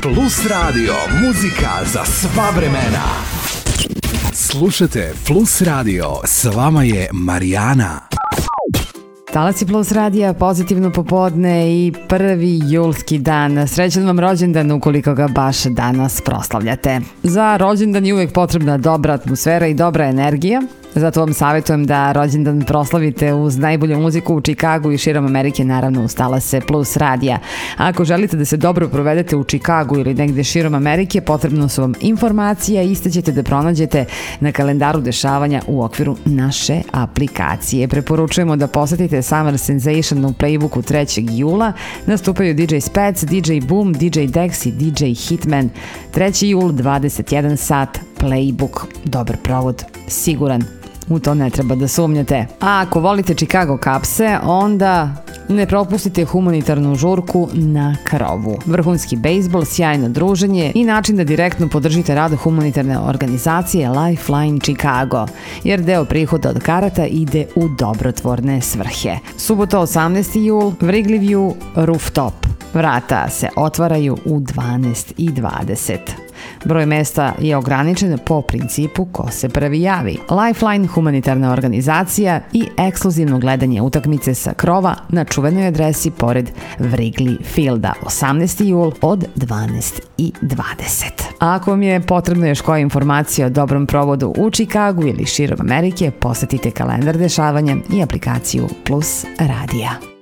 Plus Radio, muzika za sva vremena. Slušajte Plus Radio, s vama je Marijana. Talasi Plus radija, pozitivno popodne i 1. julski dan. Srećan vam rođendan ukoliko ga baš danas proslavljate. Za rođendan je uvijek potrebna dobra atmosfera i dobra energija. Zato vam savjetujem da rođendan proslavite uz najbolju muziku u Čikagu i širom Amerike, naravno uz Talase Plus radija. Ako želite da se dobro provedete u Čikagu ili negde širom Amerike, potrebno su vam informacije, iste ćete da pronađete na kalendaru dešavanja u okviru naše aplikacije. Preporučujemo da posetite Summer Sensation u Playbooku 3. jula. Nastupaju DJ Spec, DJ Boom, DJ Dex i DJ Hitman. 3. jul, 21 sat, Playbook. Dobar provod, siguran. U to ne treba da sumnjate. A ako volite Chicago kapse, onda ne propustite humanitarnu žurku na krovu. Vrhunski bejsbol, sjajno druženje i način da direktno podržite rad humanitarne organizacije Lifeline Chicago, jer deo prihoda od karata ide u dobrotvorne svrhe. Subota 18. jul, Wrigley View Rooftop. Vrata se otvaraju u 12:20. Broj mesta je ograničen po principu ko se prvi javi. Lifeline, humanitarna organizacija i ekskluzivno gledanje utakmice sa krova na čuvenoj adresi pored Wrigley Fielda, 18. jul od 12:20. A ako vam je potrebno još koja informacija o dobrom provodu u Čikagu ili širom Amerike, posetite kalendar dešavanja i aplikaciju Plus radija.